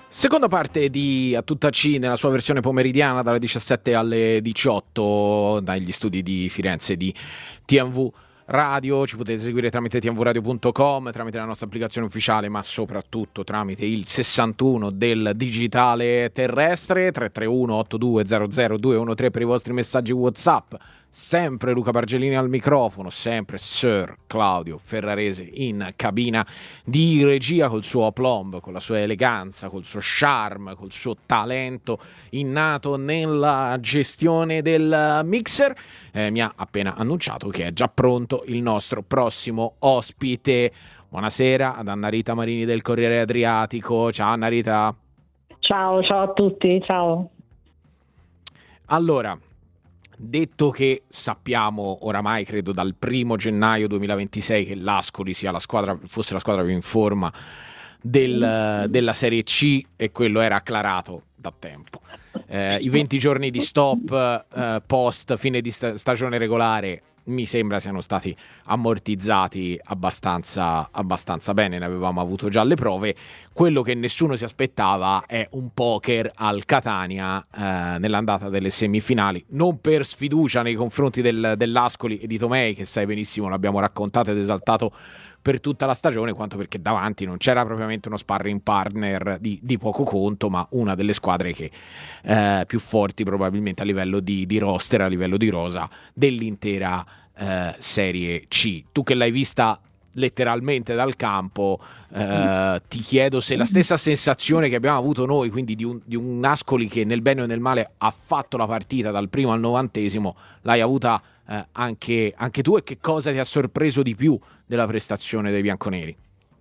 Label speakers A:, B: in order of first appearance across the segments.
A: Seconda parte di A Tutta C nella sua versione pomeridiana dalle 17 alle 18 dagli studi di Firenze di TMV Radio. Ci potete seguire tramite tmvradio.com, tramite la nostra applicazione ufficiale, ma soprattutto tramite il 61 del digitale terrestre. 331 8200 213 per i vostri messaggi WhatsApp. Sempre Luca Bargelini al microfono, sempre Sir Claudio Ferrarese in cabina di regia col suo aplomb, con la sua eleganza, col suo charme, col suo talento innato nella gestione del mixer. Mi ha appena annunciato che è già pronto il nostro prossimo ospite. Buonasera ad Anna Rita Marini del Corriere Adriatico. Ciao Anna Rita.
B: Ciao a tutti, ciao.
A: Allora, detto che sappiamo oramai, credo dal 1 gennaio 2026, che l'Ascoli fosse la squadra più in forma della Serie C, e quello era acclarato da tempo. I 20 giorni di stop post fine di stagione regolare mi sembra siano stati ammortizzati abbastanza bene, ne avevamo avuto già le prove. Quello che nessuno si aspettava è un poker al Catania nell'andata delle semifinali, non per sfiducia nei confronti dell'Ascoli e di Tomei, che sai benissimo l'abbiamo raccontato ed esaltato per tutta la stagione, quanto perché davanti non c'era propriamente uno sparring partner di poco conto, ma una delle squadre che più forti probabilmente a livello di roster, a livello di rosa dell'intera Serie C. Tu che l'hai vista letteralmente dal campo, ti chiedo se la stessa sensazione che abbiamo avuto noi, quindi di un Ascoli che nel bene o nel male ha fatto la partita dal primo al 90°, l'hai avuta anche tu, e che cosa ti ha sorpreso di più della prestazione dei bianconeri?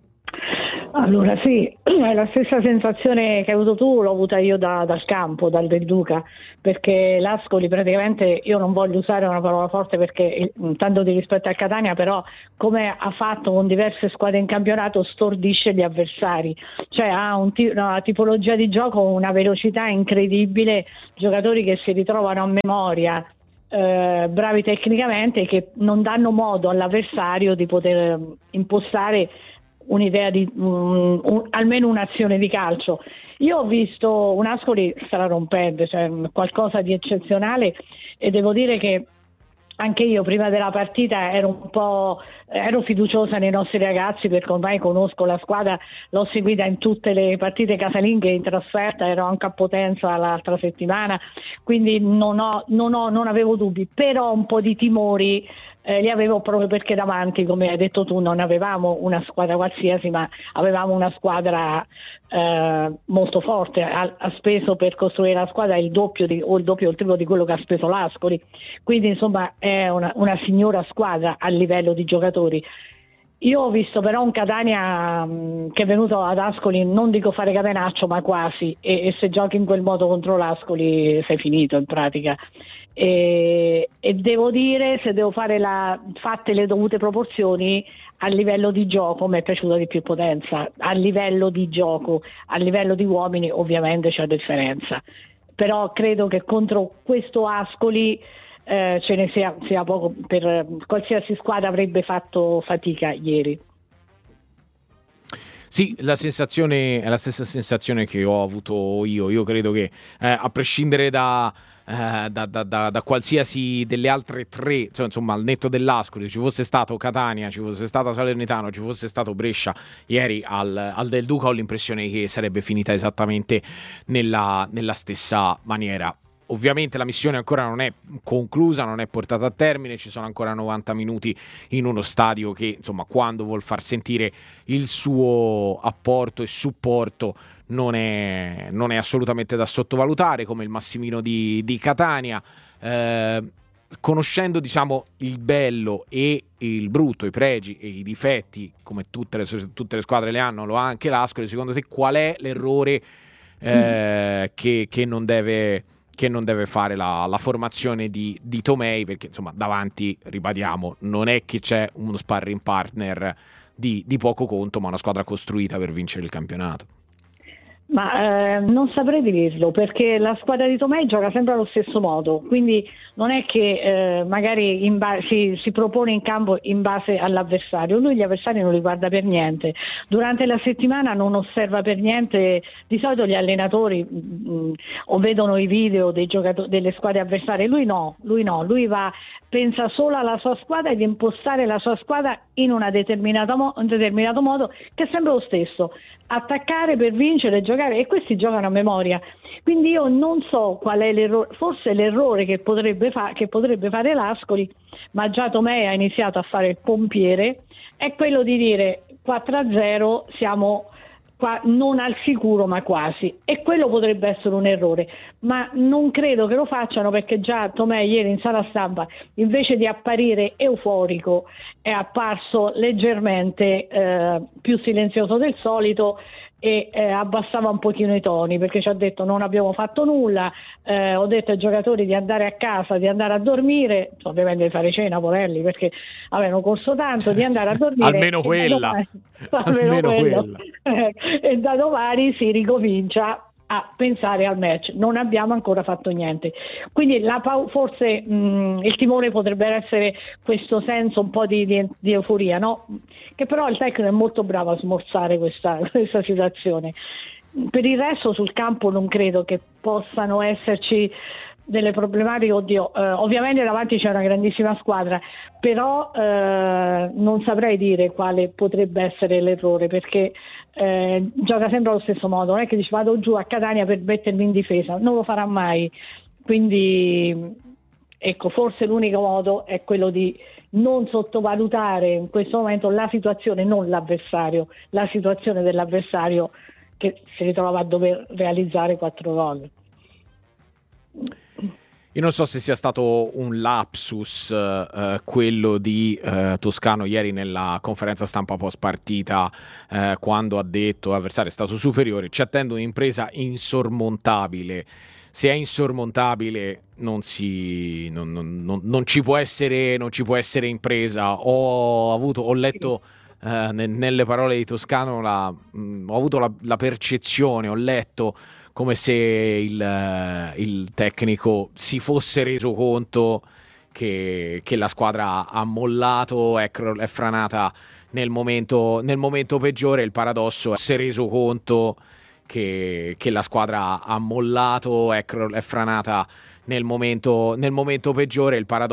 B: Allora sì, è la stessa sensazione che hai avuto tu, l'ho avuta io dal campo, dal Del Duca, perché l'Ascoli praticamente, io non voglio usare una parola forte perché tanto di rispetto al Catania, però come ha fatto con diverse squadre in campionato stordisce gli avversari, cioè ha una tipologia di gioco, una velocità incredibile, giocatori che si ritrovano a memoria, bravi tecnicamente, che non danno modo all'avversario di poter impostare un'idea di almeno un'azione di calcio. Io ho visto un Ascoli strarompente, cioè qualcosa di eccezionale, e devo dire che anche io prima della partita ero fiduciosa nei nostri ragazzi, perché ormai conosco la squadra, l'ho seguita in tutte le partite casalinghe, in trasferta, ero anche a Potenza l'altra settimana, quindi non avevo dubbi, però un po' di timori li avevo, proprio perché davanti, come hai detto tu, non avevamo una squadra qualsiasi, ma avevamo una squadra molto forte. Ha speso per costruire la squadra il doppio o il triplo di quello che ha speso l'Ascoli, quindi insomma è una signora squadra a livello di giocatori. Io ho visto però un Catania che è venuto ad Ascoli, non dico fare catenaccio, ma quasi, e se giochi in quel modo contro l'Ascoli sei finito in pratica. E devo dire, se devo fare fatte le dovute proporzioni, a livello di gioco mi è piaciuta di più Potenza, a livello di gioco, a livello di uomini ovviamente c'è differenza, però credo che contro questo Ascoli ce ne sia poco, per qualsiasi squadra avrebbe fatto fatica ieri.
A: Sì, la sensazione è la stessa sensazione che ho avuto io. Io credo che a prescindere da qualsiasi delle altre tre, cioè, insomma, al netto dell'Ascoli, ci fosse stato Catania, ci fosse stato Salernitano, ci fosse stato Brescia ieri al Del Duca, ho l'impressione che sarebbe finita esattamente nella stessa maniera. Ovviamente la missione ancora non è conclusa, non è portata a termine, ci sono ancora 90 minuti in uno stadio che, insomma, quando vuol far sentire il suo apporto e supporto non è assolutamente da sottovalutare, come il Massimino di Catania. Conoscendo, diciamo, il bello e il brutto, i pregi e i difetti, come tutte le squadre le hanno, lo ha anche l'Ascoli. Secondo te qual è l'errore che non deve fare la formazione di Tomei? Perché insomma davanti, ribadiamo, non è che c'è uno sparring partner di poco conto, ma una squadra costruita per vincere il campionato.
B: Ma non saprei dirlo, perché la squadra di Tomei gioca sempre allo stesso modo, quindi non è che magari si propone in campo in base all'avversario. Lui gli avversari non li guarda per niente, durante la settimana non osserva per niente. Di solito gli allenatori o vedono i video dei giocatori delle squadre avversarie, lui pensa solo alla sua squadra e di impostare la sua squadra in un determinato modo, che è sempre lo stesso: attaccare per vincere, giocare, e questi giocano a memoria. Quindi io non so qual è l'errore, forse l'errore che potrebbe fare l'Ascoli, ma già Tomei ha iniziato a fare il pompiere, è quello di dire 4-0 siamo qua, non al sicuro ma quasi, e quello potrebbe essere un errore, ma non credo che lo facciano, perché già Tomei ieri in sala stampa, invece di apparire euforico, è apparso leggermente più silenzioso del solito, e abbassava un pochino i toni, perché ci ha detto non abbiamo fatto nulla, ho detto ai giocatori di andare a casa, di andare a dormire, ovviamente di fare cena, porelli, perché avevano corso tanto, di andare a dormire
A: almeno quella, almeno quella.
B: E da domani si ricomincia a pensare al match. Non abbiamo ancora fatto niente, quindi forse il timore potrebbe essere questo senso un po' di euforia, no? Che però il tecnico è molto bravo a smorzare questa situazione. Per il resto sul campo non credo che possano esserci delle problematiche. Ovviamente davanti c'è una grandissima squadra, però non saprei dire quale potrebbe essere l'errore, perché gioca sempre allo stesso modo. Non è che dice vado giù a Catania per mettermi in difesa, non lo farà mai. Quindi ecco, forse l'unico modo è quello di non sottovalutare in questo momento la situazione, non l'avversario, la situazione dell'avversario che si ritrova a dover realizzare 4 gol.
A: Io non so se sia stato un lapsus quello di Toscano ieri nella conferenza stampa post partita, quando ha detto l'avversario è stato superiore, ci attende un'impresa insormontabile. Se è insormontabile non ci può essere impresa. Ho letto nelle parole di Toscano, ho avuto la percezione, ho letto come se il tecnico si fosse reso conto che la squadra ha mollato, è franata nel momento peggiore. Il paradosso è che si è reso conto che la squadra ha mollato, è franata nel momento peggiore. Il paradosso